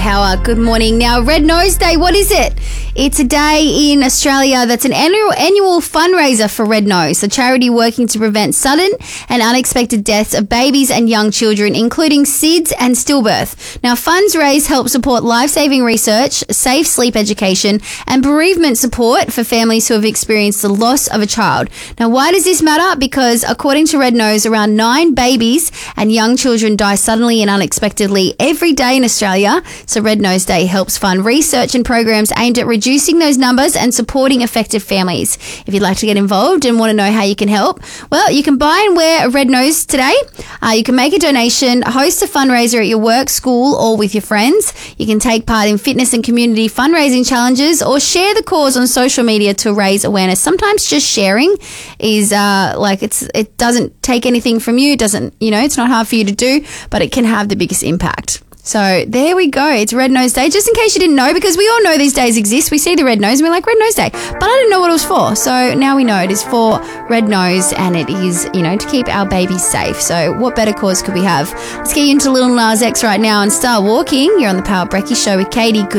Howard, good morning. Now, Red Nose Day, what is it? It's a day in Australia that's an annual fundraiser for Red Nose, a charity working to prevent sudden and unexpected deaths of babies and young children, including SIDS and stillbirth. Now, funds raised help support life-saving research, safe sleep education, and bereavement support for families who have experienced the loss of a child. Now, why does this matter? Because according to Red Nose, around 9 babies and young children die suddenly and unexpectedly every day in Australia. So Red Nose Day helps fund research and programs aimed at reducing those numbers and supporting affected families. If you'd like to get involved and want to know how you can help, well, you can buy and wear a red nose today. You can make a donation, host a fundraiser at your work, school, or with your friends. You can take part in fitness and community fundraising challenges or share the cause on social media to raise awareness. Sometimes just sharing is it doesn't take anything from you. It doesn't, it's not hard for you to do, but it can have the biggest impact. So there we go. It's Red Nose Day. Just in case you didn't know, because we all know these days exist. We see the red nose and we're like, Red Nose Day. But I didn't know what it was for. So now we know it is for red nose, and it is, to keep our babies safe. So what better cause could we have? Let's get you into Lil Nas X right now and start walking. You're on the Power Brekkie Show with Katie. Good